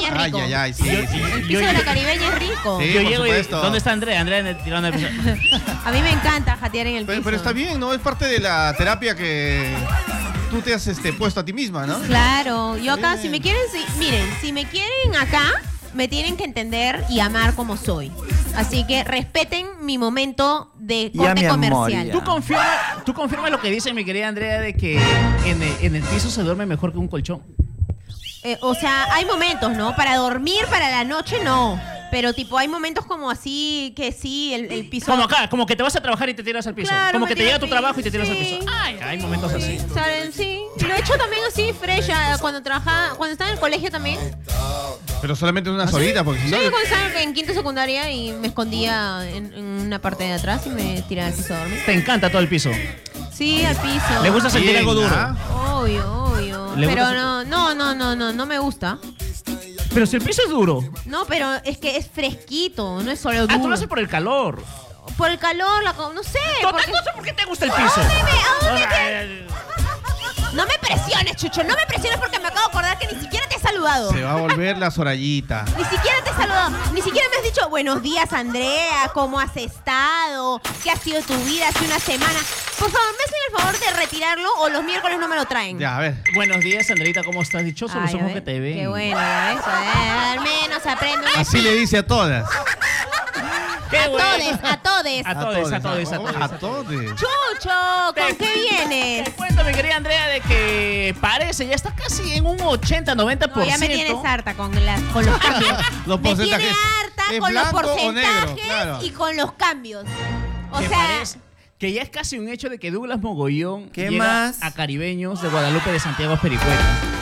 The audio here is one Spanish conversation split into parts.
caribeña es rico. Ay, ay, sí. El piso de la caribeña es rico. Sí, Yo por llego y supuesto. ¿dónde está Andrea? Andrea tirando el piso. A mí me encanta jatear en el piso. Pero está bien, ¿no? Es parte de la terapia que tú te has puesto a ti misma, ¿no? Claro, yo acá, Bien. si me quieren, miren, si me quieren acá, me tienen que entender y amar como soy. Así que respeten mi momento de Ya, corte mi amor, comercial. ya. ¿Tú confirmas lo que dice mi querida Andrea de que en el piso se duerme mejor que un colchón? O sea, hay momentos, ¿no? Para dormir, para la noche, no. Pero tipo, hay momentos como así que sí, el piso... Como acá, como que te vas a trabajar y te tiras al piso. Claro, Como me que te tiro llega al tu piso. trabajo y te tiras al Sí. piso. Ay, hay momentos así. ¿Saben? Sí. Lo he hecho también así, fresh, cuando trabajaba, cuando estaba en el colegio también. Pero solamente unas horitas, porque si Sí, no... cuando estaba en quinto secundaria y me escondía en una parte de atrás y me tiraba al piso a dormir. Te encanta todo el piso. Sí, al piso. ¿Le gusta sentir Bien, algo duro? ¿ah? Obvio. ¿Le Pero gusta no me gusta. Pero si el piso es duro. No, pero es que es fresquito, no es solo duro. Ah, tú lo haces por el calor. Por el calor, no sé. No sé por qué te gusta el piso. ¿A dónde O sea, No me presiones, Chucho, no me presiones porque me acabo de acordar que ni siquiera te he saludado. Se va a volver la Sorayita. Ni siquiera te he saludado, ni siquiera me has dicho buenos días, Andrea, ¿cómo has estado? ¿Qué ha sido tu vida hace una semana? Por favor, ¿me hacen el favor de retirarlo o los miércoles no me lo traen? Ya, a ver. Buenos días, Andreita, ¿cómo estás? Dichosos los Ay, ojos a que ver, te ven. Qué bueno, ya ves. Al menos aprende una Así le dice a todas. Qué A bueno. todes. A todos. Chucho, ¿con qué vienes? Te cuento, mi querida Andrea, de que parece, ya está casi en un 80-90%. No, ya me tienes harta con los cambios. Los me tiene porcentajes. harta ¿Es con los blanco o negro? porcentajes Claro. y con los cambios. O Que sea, parece que ya es casi un hecho de que Douglas Mogollón ¿Qué llega más? a Caribeños de Guadalupe de Santiago Pericueta.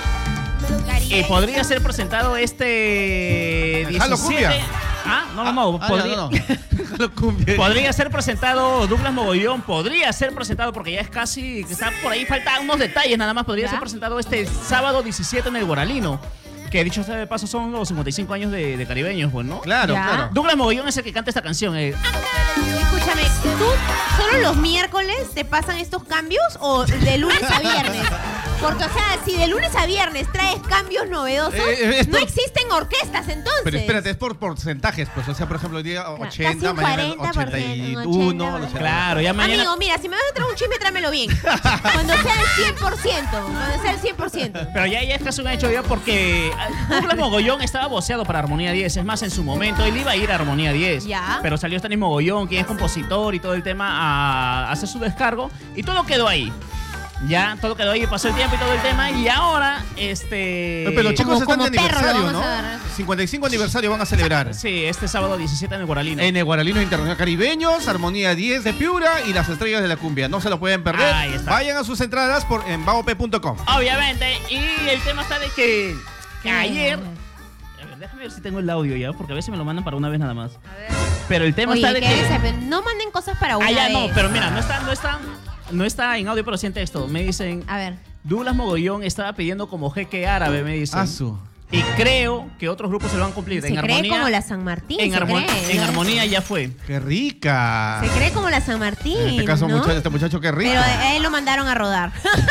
Podría ser presentado este Jalo 17. Cumbia. Ah, no. Podría, No. Jalo Cumbia. podría ser presentado Douglas Mogollón, podría ser presentado porque ya es casi, está por ahí, faltan unos detalles nada más, podría ¿Ya? ser presentado este sábado 17 en el Guaralino, que dicho sea de paso son los 55 años de Caribeños, pues, ¿no? Claro, Ya. claro. Douglas Mogollón es el que canta esta canción. escúchame, ¿tú solo los miércoles te pasan estos cambios o de lunes a viernes? Porque, o sea, si de lunes a viernes traes cambios novedosos, es no por- existen orquestas entonces. Pero espérate, es por porcentajes, pues. O sea, por ejemplo, hoy día 80, Casi un mañana 40%, 81. 80%. Claro, ya mañana... Amigo, mira, si me vas a traer un chisme, tráemelo bien. Cuando sea el 100%. Cuando sea el 100%. Pero ya es casi un hecho ya porque Douglas Mogollón estaba voceado para Armonía 10. Es más, en su momento él iba a ir a Armonía 10. Ya. Pero salió Stanis Mogollón, quien es compositor y todo el tema, a hacer su descargo. Y todo quedó ahí. Ya, todo quedó ahí, pasó el tiempo y todo el tema. Y ahora, Pero los chicos están como de perro lo aniversario, vamos ¿no? a agarrar. 55 aniversario van a celebrar. Sí, este sábado 17 en el Guaralino. En el Guaralino Internacional Caribeños, Armonía 10 de Piura y las Estrellas de la Cumbia. No se lo pueden perder. Ahí está. Vayan a sus entradas en baop.com. Obviamente. Y el tema está de que ayer... A ver, déjame ver si tengo el audio ya, porque a veces me lo mandan para una vez nada más. A ver. Pero el tema Oye, está de ¿qué que... es ese? No manden cosas para una Ah, ya vez. no, pero mira, no está en audio, pero sí en texto. Me dicen, A ver. Douglas Mogollón estaba pidiendo como jeque árabe, me dicen. Asu. Y creo que otros grupos se lo van a cumplir. Se En cree Armonía, como la San Martín. en, se Armo- cree, en ¿no? Armonía ya fue. ¡Qué rica! Se cree como la San Martín. En este caso, ¿no? este muchacho, qué rico. Pero a él lo mandaron a rodar.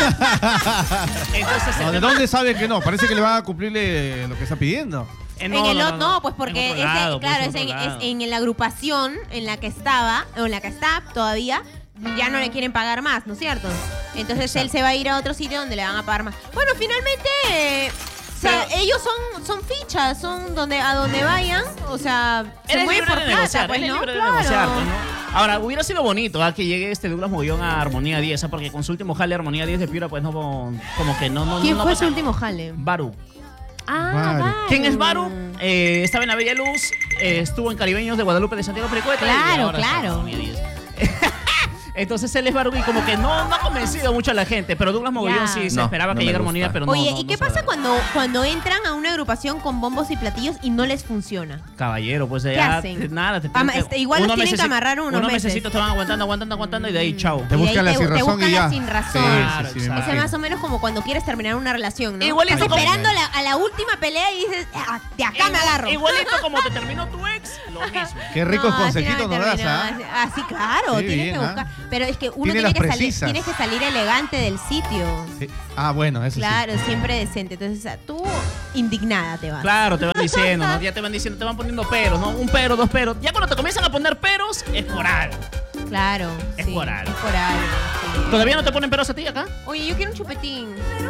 Entonces, No, ¿de dónde sabe que no? Parece que le van a cumplirle lo que está pidiendo. En el otro, no, pues porque En otro lado, pues, claro, en otro lado. es en la agrupación en la que estaba, o en la que está todavía, ya no le quieren pagar más, ¿no es cierto? Entonces él se va a ir a otro sitio donde le van a pagar más. Bueno, finalmente, o sea, Pero- ellos son fichas, son a donde vayan, o sea, se Eres mueven libre por de plata, negociar, pues, eres ¿no? libre de Claro. negociar, pues, ¿no? Ahora, hubiera sido bonito que llegue este Douglas Mogollón a Armonía 10, porque con su último jale Armonía 10 de Piura, pues no, como que no. ¿Quién no fue pasa- su último jale? Baru. Ah, Baru. Baru. ¿Quién es Baru? Estaba en la Bella Luz, estuvo en Caribeños de Guadalupe de Santiago Pericueta. Claro, y ahora está en claro. Armonía 10. Entonces él es Baru y como que no ha convencido mucho a la gente, pero Douglas Mogollón Ya. sí se No, esperaba no que me llegue a Armonía, gusta. pero no. Oye, no- ¿y no qué se pasa la- cuando entran a una agrupación con bombos y platillos y no les funciona? Caballero, pues ¿Qué ya hacen? nada, te Igual los tienen que amarrar unos meses. mesecitos te van aguantando y de ahí chao. Te Y de buscan ahí la te sin razón buscan y la ya. sin razón. Claro, Sí, me exacto. O sea, imagino. más o menos como cuando quieres terminar una relación, ¿no? Igualito Estás como- esperando a la última pelea y dices, "Ah, de acá me agarro". Igualito como te terminó tu ex, lo mismo. Qué ricos No, así consejitos no me nos das, terminó. ¿ah? Así, claro, Sí, tienes bien, que buscar. ¿ah? Pero es que uno Tiene tiene las que, precisas. tienes que salir elegante del sitio. Sí. Ah, bueno, eso sí. Claro, siempre decente. Entonces, o sea, tú indignada te vas. Claro, te van diciendo, ¿no? Ya te van diciendo, te van poniendo peros, ¿no? Un pero, dos peros. Ya cuando te comienzan a poner peros, es por algo. Claro. Es por algo. Es por algo. Sí. ¿Todavía no te ponen peros a ti acá? Oye, yo quiero un chupetín.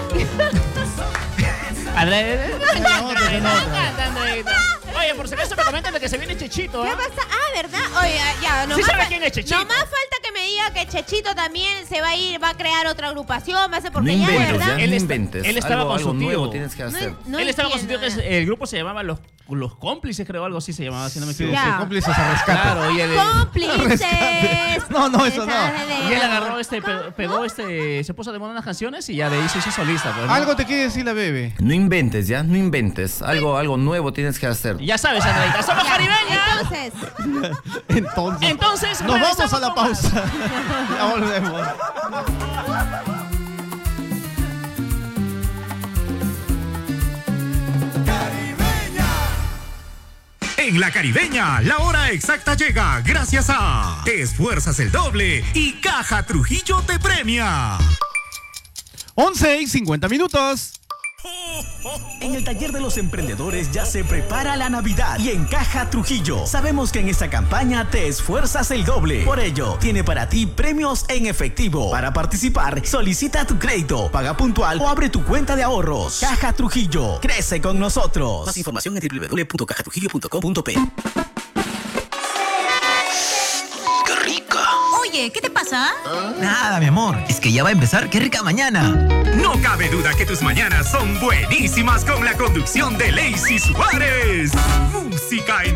Oye, por si acaso me comentan de que se viene Chechito, ¿Qué ¿eh? pasa? Ah, ¿verdad? Oye, ya, ¿Sí sabes quién es Chechito? Nomás falta que me diga que Chechito también se va a ir, va a crear otra agrupación, va a hacer porque No ya, inventes, ¿verdad? ya, Él no está- inventes. él estaba con su algo tío. nuevo tienes que hacer. No Él estaba con su tío, entiendo, que el grupo se llamaba Los Cómplices, creo, algo así se llamaba, si no me Sí, equivoco. sí, Ya. cómplices a rescate. Claro, y él, ¡Cómplices! No, eso no. y él agarró, pegó, se puso de moda unas canciones y ya de ahí se hizo solista. Pues, ¿no? Algo te quiere decir la bebé. No inventes, ya, no inventes. Algo nuevo tienes que hacer. Ya sabes, Andreita, somos Ya, caribeñas. entonces, Entonces, Nos vamos regresamos a la con más. pausa. Ya volvemos. En la Caribeña, la hora exacta llega gracias a Te esfuerzas el doble y Caja Trujillo te premia. 11:50. En el taller de los emprendedores ya se prepara la Navidad y en Caja Trujillo sabemos que en esta campaña te esfuerzas el doble. Por ello, tiene para ti premios en efectivo. Para participar, solicita tu crédito, paga puntual o abre tu cuenta de ahorros. Caja Trujillo, crece con nosotros. Más información en www.cajatrujillo.com.p. Oye, ¿qué te pasa? Nada, mi amor. Es que ya va a empezar. ¡Qué rica mañana! No cabe duda que tus mañanas son buenísimas con la conducción de Lacey Suárez. Música en